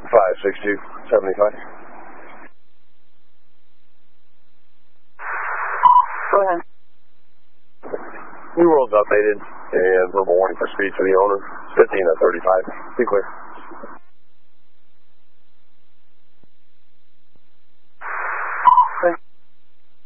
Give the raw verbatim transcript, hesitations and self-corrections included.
five six two, seventy-five. Go ahead. New world's updated, and verbal warning for speed to the owner, fifteen to thirty-five. Be clear.